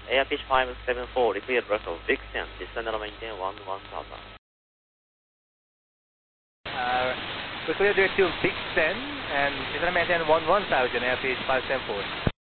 Airfish 574, declared Russell, Vixen, descend and maintain 11,000. We clear direct to Vixen and descend and maintain 11,000, Airfish 574.